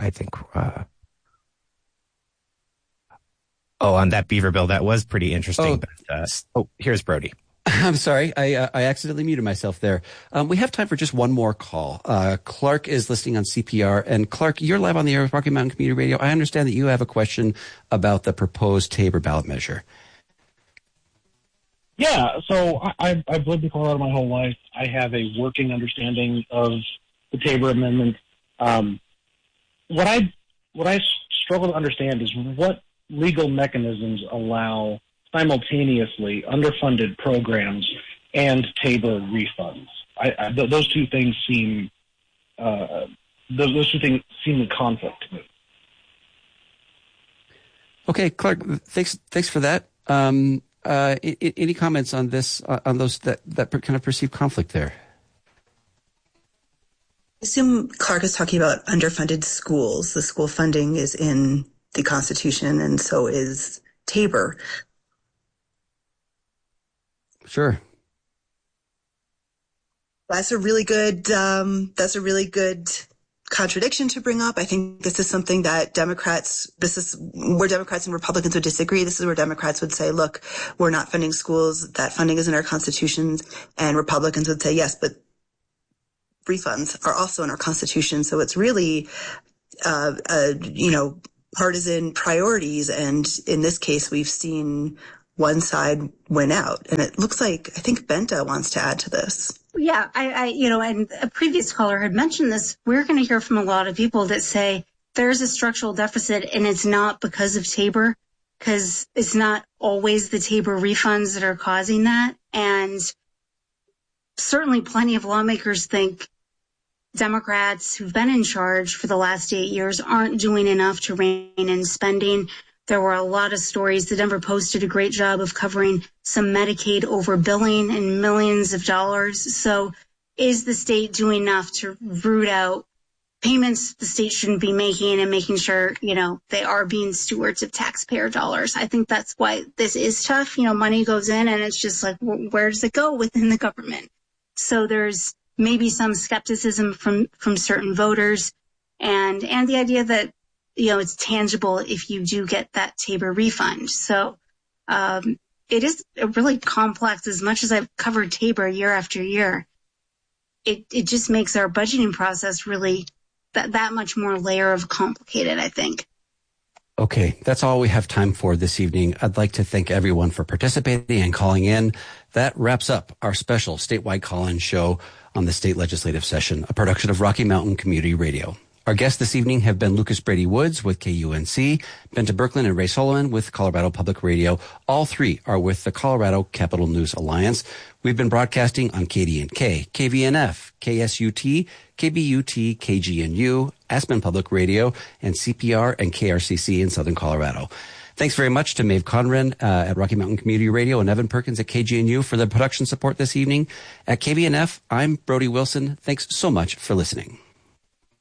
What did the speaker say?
I think. On that beaver bill, that was pretty interesting. But, here's Brody. I'm sorry, I accidentally muted myself there. We have time for just one more call. Clark is listening on CPR. And Clark, you're live on the air with Rocky Mountain Community Radio. I understand that you have a question about the proposed Tabor ballot measure. Yeah, so I've lived in Colorado my whole life. I have a working understanding of the Tabor Amendment. What I struggle to understand is what legal mechanisms allow simultaneously underfunded programs and Tabor refunds. Those two things seem in conflict to me. Okay, Clark, thanks for that. Any comments on this, on those that kind of perceived conflict there? I assume Clark is talking about underfunded schools. The school funding is in the Constitution, and so is Tabor. Sure. That's a really good contradiction to bring up. I think this is something that this is where Democrats and Republicans would disagree. This is where Democrats would say, look, we're not funding schools. That funding is in our Constitution. And Republicans would say, yes, but refunds are also in our Constitution. So it's really, partisan priorities. And in this case, we've seen one side win out. And it looks like, I think Benta wants to add to this. Yeah, and a previous caller had mentioned this. We're going to hear from a lot of people that say there's a structural deficit and it's not because of Tabor, because it's not always the Tabor refunds that are causing that. And certainly plenty of lawmakers think Democrats who've been in charge for the last 8 years aren't doing enough to rein in spending. There were a lot of stories. The Denver Post did a great job of covering some Medicaid overbilling and millions of dollars. So is the state doing enough to root out payments the state shouldn't be making and making sure, they are being stewards of taxpayer dollars? I think that's why this is tough. Money goes in and it's just like, where does it go within the government? So there's maybe some skepticism from certain voters and the idea that, it's tangible if you do get that Tabor refund. So it is really complex. As much as I've covered Tabor year after year, it just makes our budgeting process really that much more layer of complicated, I think. Okay, that's all we have time for this evening. I'd like to thank everyone for participating and calling in. That wraps up our special statewide call-in show on the state legislative session, a production of Rocky Mountain Community Radio. Our guests this evening have been Lucas Brady Woods with KUNC, Benta Birkeland and Ray Solomon with Colorado Public Radio. All three are with the Colorado Capital News Alliance. We've been broadcasting on KDNK, KVNF, KSUT, KBUT, KGNU, Aspen Public Radio, and CPR and KRCC in Southern Colorado. Thanks very much to Maeve Conran at Rocky Mountain Community Radio and Evan Perkins at KGNU for the production support this evening. At KVNF, I'm Brody Wilson. Thanks so much for listening.